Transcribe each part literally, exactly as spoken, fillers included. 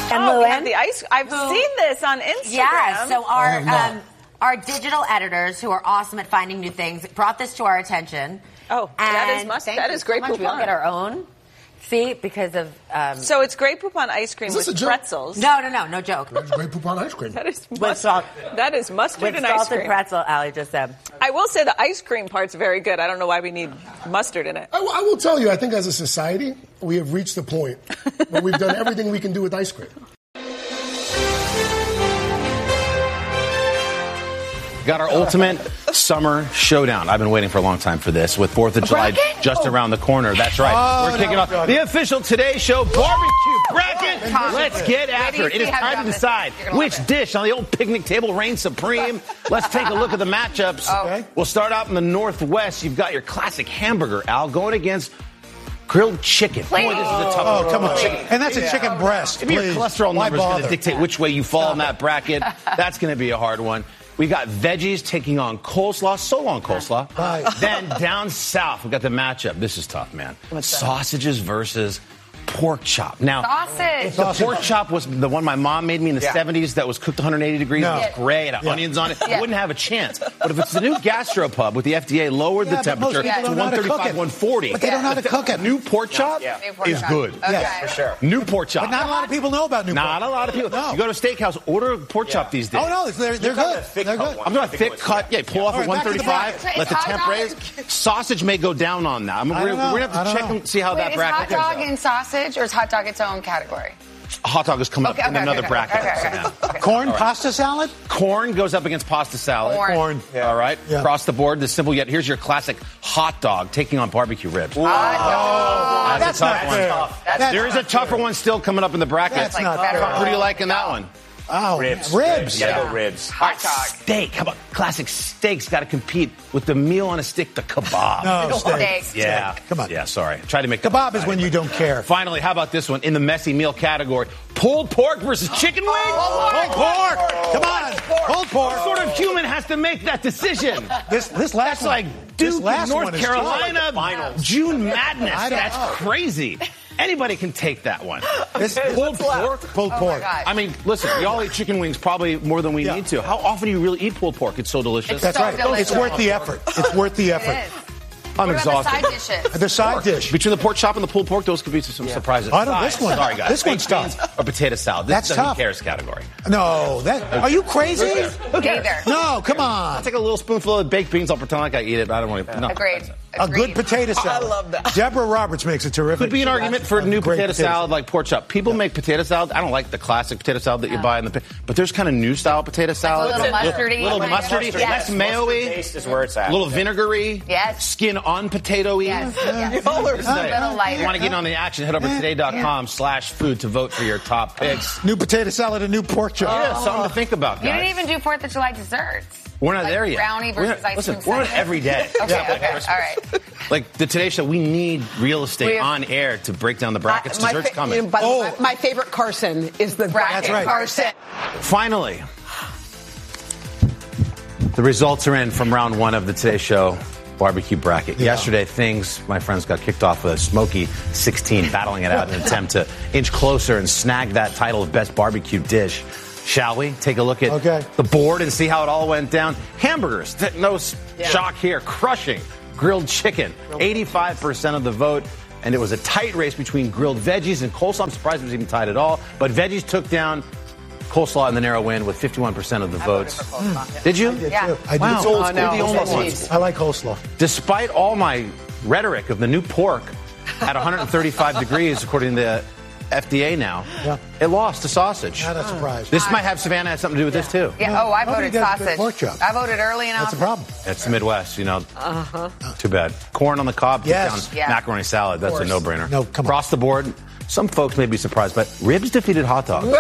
And oh, Lou, we have the ice. I've Lou. seen this on Instagram. Yeah, so our, Oh, no. um, our digital editors, who are awesome at finding new things, brought this to our attention. Oh, that is And must. thank That you is great so much. We all poupon. get our own. See, because of... Um, So it's Grey Poupon ice cream Is this with a joke? pretzels. no, no, no, no joke. There's Grey Poupon ice cream. That is With must, salt. That is mustard With and ice salted cream. pretzel, Allie just said. I will say the ice cream part's very good. I don't know why we need mustard in it. I, I will tell you, I think as a society, we have reached the point where we've done everything we can do with ice cream. Got our ultimate summer showdown. I've been waiting for a long time for this. With fourth of July bracket? just Oh. around the corner. That's right. Oh, We're kicking no, off no. the official Today Show barbecue bracket. Tom. Let's get after it. It is time to decide which dish on the old picnic table reigns supreme. Let's take a look at the matchups. Okay. We'll start out in the Northwest. You've got your classic hamburger, Al, going against grilled chicken. Boy, this is a tough Oh, one. come on. Chicken. And that's a chicken breast. Maybe your please. cholesterol Why numbers are going to bother? dictate which way you fall in that bracket. That's going to be a hard one. We got veggies taking on coleslaw. So long, coleslaw. Right. Then down south, we got the matchup. This is tough, man. Sausages versus pork chop. Now, Sausage. the pork chop was the one my mom made me in the Yeah. seventies that was cooked one hundred eighty degrees. No. It was great. It had Yeah. onions on it. Yeah. It wouldn't have a chance. But if it's the new gastropub with the F D A lowered Yeah, the but most temperature people to don't know how to cook one thirty-five, it. one forty. But they don't know how to cook it. New pork chop New pork is chop. good. Okay. Yes, for sure. New pork chop. But not a lot of people know about new pork. Not a lot of people. No. You go to a steakhouse, order a pork chop these days. Oh, no, they're, they're good. They're good. I'm talking thick cut. Yeah, pull off All at right, back to the one thirty-five. bracket. Let the Is temp hot raise. dog- Sausage may go down on that. I'm, I we're, don't know. we're going to I have to don't check know. and see how Wait, that is bracket hot goes dog out. and sausage, or is hot dog its own category? Hot dog is coming Okay, up in okay, another okay, bracket. okay, okay, okay, okay. Corn pasta salad? Corn goes up against pasta salad. Corn. Corn. All right. Yeah. Across the board, the simple yet. Here's your classic hot dog taking on barbecue ribs. Hot That's, That's a not tough one. fair. That's There is a tougher one still coming up in the bracket. That's like not better. fair. What do you like in that one? Oh, Ribs. Ribs. You gotta go ribs. Hot dog. Steak. How about classic steaks? Got to compete with the meal on a stick, the kebab. No, steak. Steak. Yeah. Come on. Yeah, sorry. Tried to make Kebab is when you don't care. Finally, how about this one in the messy meal category? Pulled pork versus chicken wings? Pulled pork. Come on. Pulled pork. What sort of human has to make that decision? This this last That's one. like this Duke, last North one is Carolina, finals. June Madness. I don't That's know. crazy. Anybody can take that one. This, Pulled pork? Pulled Oh, pork. my God. I mean, listen, we all eat chicken wings probably more than we Yeah. need to. How often do you really eat pulled pork? It's so delicious. That's So right. delicious. It's worth the effort. It's worth the It effort. is. I'm What about exhausted. the side dishes? The side dish. Between the pork chop and the pulled pork, those could be some surprises. I don't- this Sides. one- Sorry, guys. this one's Baked beans tough. Or potato salad. This That's is the tough. who cares category. No, that. Are you crazy? Neither. No, come I'll on. take a little spoonful of baked beans. I'll pretend like I eat it, but I don't want to. No. Agreed. A good Agreed. potato salad. I love that. Deborah Roberts makes a terrific. Could be an argument for a new Great potato salad like pork chop. People make potato salad. I don't like the classic potato salad that you buy in the. But there's kind of new style potato salad. little mustardy. little Like mustardy, mustard. less Yes. mayo-y, Taste is where it's at. a little vinegary. Yes. Skin on potato-y. Yes. yes. Y'all are A little lighter. If you want to get on the action, head over to today.com slash food to vote for your top picks. New potato salad and new pork chop. Yeah, something to think about, You guys. didn't even do Fourth of July desserts. We're not Like there yet. brownie We're versus not- ice listen, cream we're on it sundae. every day. Okay, okay, all right. Like the Today Show, we need real estate We have- on air to break down the brackets. My Desserts fa- coming. you know, by the Oh. way, my favorite Carson is the Bracket That's right. Carson. Finally, the results are in from round one of the Today Show barbecue bracket. Yeah. Yesterday, things, my friends, got kicked off with a smoky sixteen, battling it out in an attempt to inch closer and snag that title of best barbecue dish. Shall we take a look at Okay. the board and see how it all went down? Hamburgers, th- no s- shock here, crushing grilled chicken, eighty-five percent of the vote. And it was a tight race between grilled veggies and coleslaw. I'm surprised it was even tied at all. But veggies took down coleslaw in the narrow win with fifty-one percent of the votes. Did you? Yeah. I do. Wow. It's old Oh, school. no. The old It's school. cheese. I like coleslaw. Despite all my rhetoric of the new pork at one hundred thirty-five degrees, according to the F D A now, Yeah. it lost to sausage. Not a surprise. This might have Savannah had something to do with this, too. Yeah. Oh, I Nobody voted does good sausage. pork chop. I voted early enough. That's a problem. It's the Midwest, you know. Uh-huh. Too bad. Corn on the cob, put Yes. down Yeah. macaroni salad. That's a no-brainer. No, come on. Across the board, some folks may be surprised, but ribs defeated hot dogs. I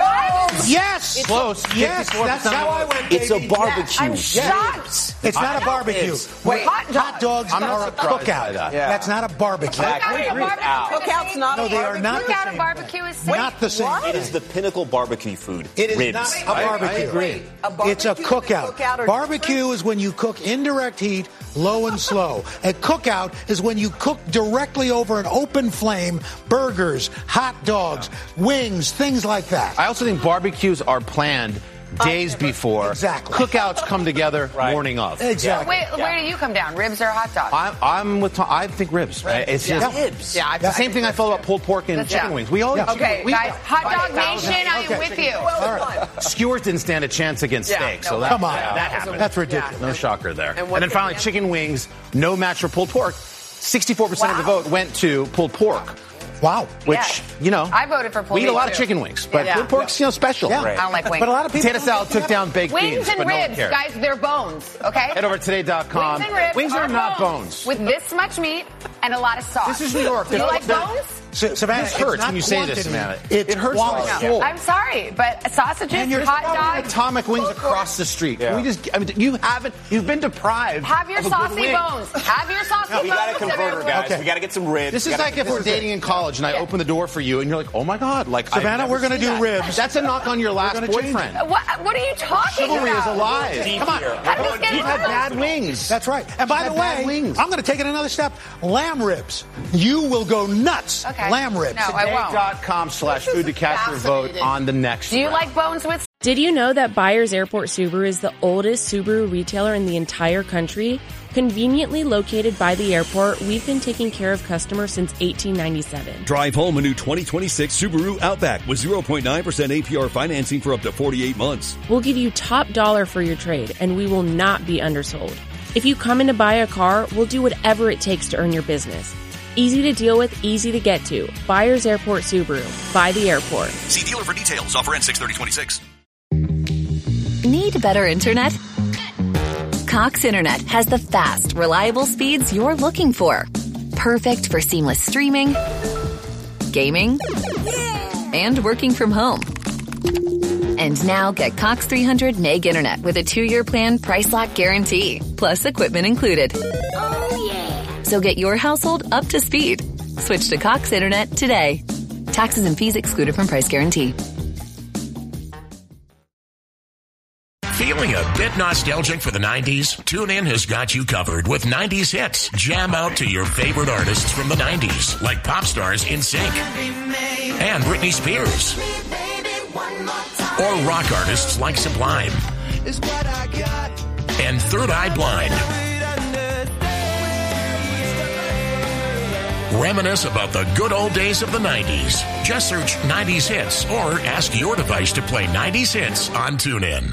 Yes. Close. Yes, that's how I went, It's a baby. barbecue. I'm shocked. It's not a barbecue. Wait, hot, hot dogs I'm not are a surprised by cookout. that. That's not a barbecue. Cookout's not No, a they are barbecue. not the Cookout same. and barbecue is same. Not the same. It is the pinnacle barbecue food. It is Ribs. not a I- I barbecue. agree. A barbecue It's a and cookout. cookout are Barbecue is when you cook indirect heat, low and slow. A cookout is when you cook directly over an open flame, burgers, hot dogs, wings, things like that. I also think barbecues are planned days before. Exactly. Cookouts come together morning of. Exactly. Wait, where do you come down? Ribs or hot dogs? I'm, I'm with Tom. I think ribs. Right? It's just Ribs. Yeah, I, the same thing I felt about pulled pork and That's- chicken yeah. wings. We all Yeah. eat chicken Okay, wings. We- guys, hot dog nation, I am Okay. with you. All right. Skewers didn't stand a chance against Yeah, steak, no, so that, Come on. that happened. That's ridiculous. No shocker there. And And, what then did finally, the- chicken wings, no match for pulled pork. sixty-four percent of the Wow. vote went to pulled pork, Wow. which, Yes. you know. I voted for pulled We eat a lot pork, of too. chicken wings, but Yeah. pulled pork's, you know, special. Yeah. I don't like wings. But a lot of people. Potato salad took down baked Wings beans, and but no one ribs, cared. guys, they're bones, okay? Head over to today dot com. Wings and ribs Wings are not bones. With this much meat and a lot of sauce. This is New York. Do you They're- like they're- bones? Sa- Savannah, This it's hurts not when you say this, quantity, Savannah. It's It hurts quality. my soul. I'm sorry, but sausages, And you're hot probably dogs. Atomic wings across the street. Can we just, I mean, you haven't, you've been deprived. Have your of a good saucy wing. bones. Have your saucy bones. We got to convert her, guys. Okay. We got to get some ribs. This We is gotta- like if we're dating in college and I open the door for you and you're like, oh my God, like I've Savannah, never we're gonna seen do that. ribs. That's a knock on your last gonna change boyfriend. What, what are you talking Chivalry about? is alive. Come on. I'm just getting You've had gross. bad wings. That's right. And by You've the had bad way, wings. I'm going to take it another step. Lamb ribs. You will go nuts. Okay. Lamb ribs. No, I won't. Today.com slash food to cast your vote on the next Do you round. like bones with Did you know that Byers Airport Subaru is the oldest Subaru retailer in the entire country? Conveniently located by the airport, we've been taking care of customers since eighteen ninety-seven. Drive home a new twenty twenty-six Subaru Outback with zero point nine percent A P R financing for up to forty-eight months. We'll give you top dollar for your trade, and we will not be undersold. If you come in to buy a car, we'll do whatever it takes to earn your business. Easy to deal with, easy to get to. Byers Airport Subaru. By the airport. See dealer for details. Offer ends six thirty twenty-six. Need better internet? Cox Internet has the fast, reliable speeds you're looking for. Perfect for seamless streaming, gaming, and working from home. And now get Cox three hundred meg internet with a two-year plan price lock guarantee, plus equipment included. Oh, yeah. So get your household up to speed. Switch to Cox Internet today. Taxes and fees excluded from price guarantee. Feeling a bit nostalgic for the nineties? TuneIn has got you covered with nineties hits. Jam out to your favorite artists from the nineties, like pop stars NSYNC and Britney Spears, or rock artists like Sublime and Third Eye Blind. Reminisce about the good old days of the nineties. Just search nineties hits or ask your device to play nineties hits on TuneIn.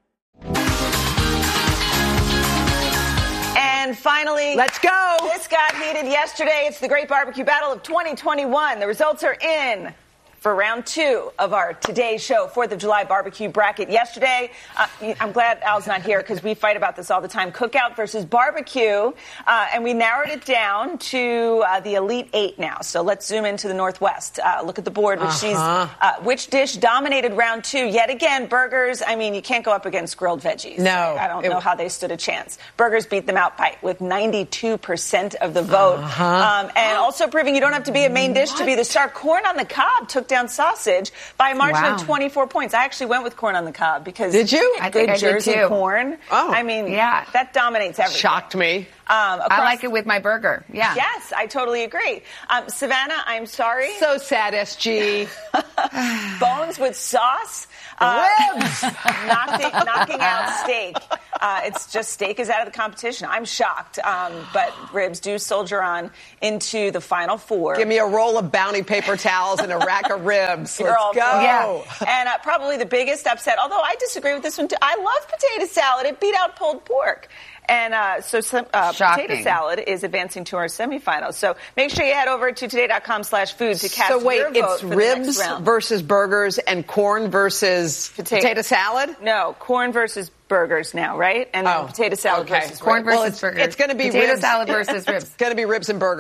And finally, Let's go. This got heated yesterday. It's the Great Barbecue Battle of twenty twenty-one. The results are in for round two of our Today Show fourth of July barbecue bracket. Yesterday, uh, I'm glad Al's not here because we fight about this all the time. Cookout versus barbecue. Uh, and we narrowed it down to uh, the Elite Eight now. So let's zoom into the Northwest. Uh, look at the board, which, she's, uh, which dish dominated round two. Yet again, burgers. I mean, you can't go up against grilled veggies. No. I don't It- know how they stood a chance. Burgers beat them out by with ninety-two percent of the vote. Uh-huh. Um, and also proving you don't have to be a main dish to be the star. Corn on the cob took down sausage by a margin Wow. of twenty-four points. I actually went with corn on the cob because Did you? I good think I did Jersey too. corn. Oh. I mean, Yeah. that dominates everything. Shocked me. Um, I across- like it with my burger. Yeah. Yes, I totally agree. Um, Savannah, I'm sorry. So sad, S G. Bones with sauce. Uh, knocking, knocking out steak. Uh, it's just steak is out of the competition. I'm shocked. Um, but ribs do soldier on into the final four. Give me a roll of bounty paper towels and a rack of ribs. You're Let's all go. Yeah. And uh, probably the biggest upset, although I disagree with this one too. I love potato salad. It beat out pulled pork. And uh, so some, uh, Shocking. potato salad is advancing to our semifinals. So make sure you head over to today.com slash food to cast So wait, your vote it's for the ribs next round. versus burgers and corn versus Potato- potato, salad? No, corn versus burgers now, right? And then Oh, potato salad okay. versus Corn ribs. versus Well, it's, burgers. it's going to be Potato ribs. salad versus ribs. It's going to be ribs and burgers.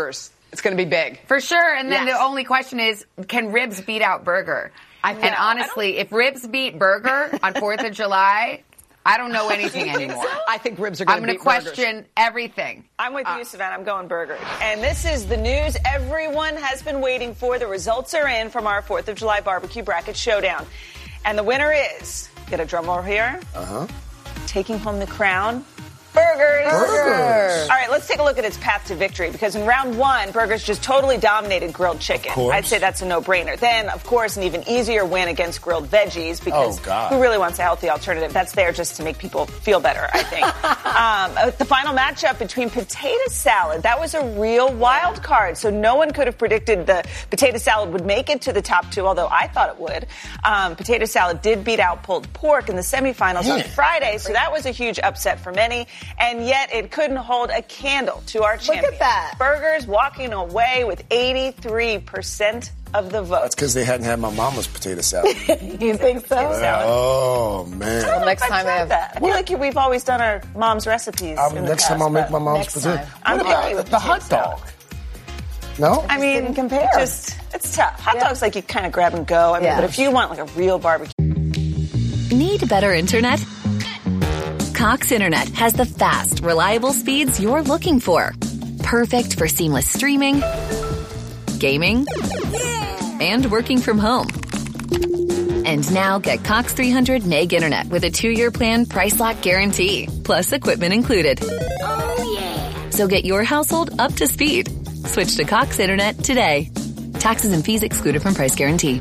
It's going to be big. For sure. And then Yes. the only question is, can ribs beat out burger? I and know. honestly, if ribs beat burger on fourth of July, I don't know anything anymore. I think ribs are going I'm to going beat to question everything. I'm with you, Savannah. I'm going burgers. And this is the news everyone has been waiting for. The results are in from our fourth of July barbecue bracket showdown. And the winner is, get a drum roll here. Uh-huh. Taking home the crown. Burgers. Burgers. All right, let's take a look at its path to victory, because in round one, Burgers just totally dominated grilled chicken. course. I'd say that's a no-brainer. Then, of course, an even easier win against grilled veggies, because Oh, God. who really wants a healthy alternative? That's there just to make people feel better, I think. um, uh, the final matchup between potato salad, that was a real wild card. So no one could have predicted the potato salad would make it to the top two, although I thought it would. Um, potato salad did beat out pulled pork in the semifinals on Friday, so that was a huge upset for many. And yet it couldn't hold a candle to our champion. Look at that. Burgers walking away with eighty-three percent of the vote. That's because they hadn't had my mama's potato salad. You think so? Oh, man. I don't know Next if I've time I tried have- that. I feel like we've always done our mom's recipes. Um, in the next past, time I'll make but my mom's next potato. time. I'm What picky about with the potato hot dog? No? I mean, didn't compare. Just, it's tough. Hot dogs, like, you kind of grab and go. I mean, Yeah. but if you want, like, a real barbecue. Need better internet? Cox Internet has the fast, reliable speeds you're looking for. Perfect for seamless streaming, gaming, and working from home. And now get Cox three hundred meg internet with a two-year plan price lock guarantee, plus equipment included. Oh, yeah. So get your household up to speed. Switch to Cox Internet today. Taxes and fees excluded from price guarantee.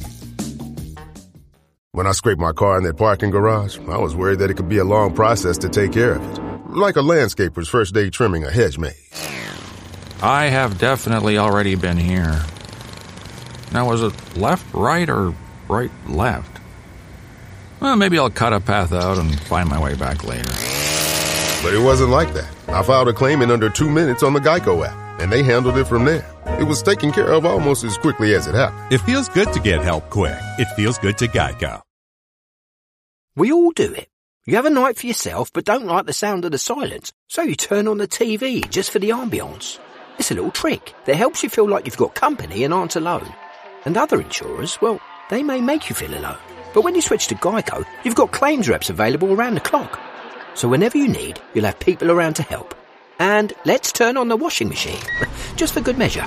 When I scraped my car in that parking garage, I was worried that it could be a long process to take care of it. Like a landscaper's first day trimming a hedge maze. I have definitely already been here. Now, was it left, right, or right, left? Well, maybe I'll cut a path out and find my way back later. But it wasn't like that. I filed a claim in under two minutes on the Geico app, and they handled it from there. It was taken care of almost as quickly as it happened. It feels good to get help quick. It feels good to Geico. We all do it. You have a night for yourself but don't like the sound of the silence, so you turn on the T V just for the ambience. It's a little trick that helps you feel like you've got company and aren't alone. And other insurers, well, they may make you feel alone. But when you switch to Geico, you've got claims reps available around the clock. So whenever you need, you'll have people around to help. And let's turn on the washing machine, just for good measure.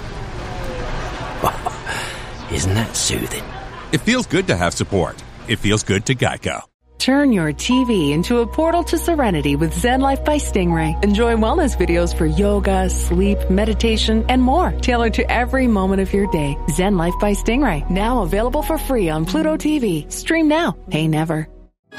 Isn't that soothing? It feels good to have support. It feels good to Geico. Turn your T V into a portal to serenity with Zen Life by Stingray. Enjoy wellness videos for yoga, sleep, meditation, and more, tailored to every moment of your day. Zen Life by Stingray, now available for free on Pluto T V. Stream now, pay never.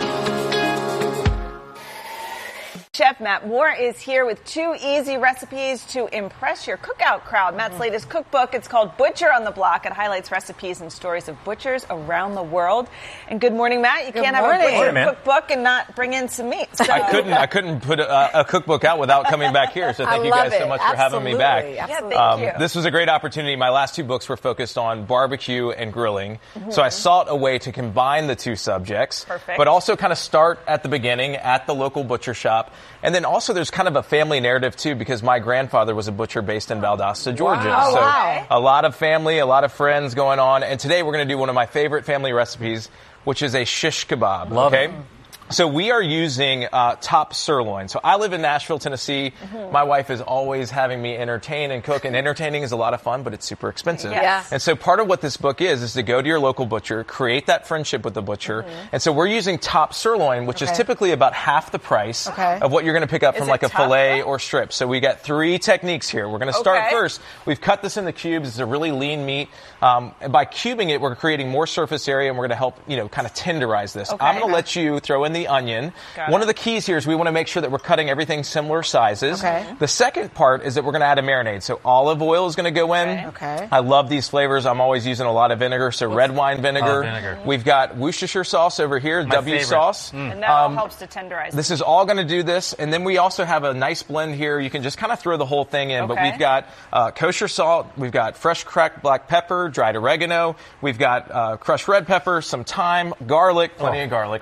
Chef Matt Moore is here with two easy recipes to impress your cookout crowd. Matt's latest cookbook, it's called Butcher on the Block. It highlights recipes and stories of butchers around the world. And good morning, Matt. You Good can't morning. have a butcher Morning, man. cookbook and not bring in some meat. So. I couldn't. I couldn't put a, a cookbook out without coming back here. So thank I you love guys so it. much for having me back. Absolutely. Absolutely. Yeah, thank you. This was a great opportunity. My last two books were focused on barbecue and grilling. Mm-hmm. So I sought a way to combine the two subjects, Perfect. but also kind of start at the beginning at the local butcher shop. And then also there's kind of a family narrative too, because my grandfather was a butcher based in Valdosta, Georgia. Wow. So Wow. a lot of family, a lot of friends going on. And today we're going to do one of my favorite family recipes, which is a shish kebab. Love okay? it. So we are using uh, top sirloin. So I live in Nashville, Tennessee. Mm-hmm. My wife is always having me entertain and cook, and entertaining is a lot of fun, but it's super expensive. Yes. And so part of what this book is, is to go to your local butcher, create that friendship with the butcher. Mm-hmm. And so we're using top sirloin, which is Okay. typically about half the price Okay. of what you're going to pick up Is from it like a tough, filet though? or strip. So we got three techniques here. We're going to start Okay. first. We've cut this into cubes. It's a really lean meat. Um, and by cubing it, we're creating more surface area, and we're going to help, you know, kind of tenderize this. Okay. I'm going to let you throw in the onion. Got One it. of the keys here is we want to make sure that we're cutting everything similar sizes. Okay. The second part is that we're going to add a marinade. So olive oil is going to go in. Okay. I love these flavors. I'm always using a lot of vinegar. So red wine vinegar. Oh, vinegar. We've got Worcestershire sauce over here, My W favorite. sauce. And that all Um, helps to tenderize. This is all going to do this. And then we also have a nice blend here. You can just kind of throw the whole thing in. But Okay. we've got uh, kosher salt. We've got fresh cracked black pepper, dried oregano. We've got uh, crushed red pepper, some thyme, garlic, plenty Oh. of garlic.